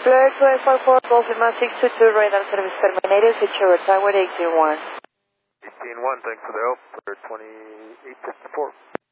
Fleur 1244, Golf Lima 622, radar service terminated, Secure Tower 18-1. 18-1, thanks for the help, Fleur 2854.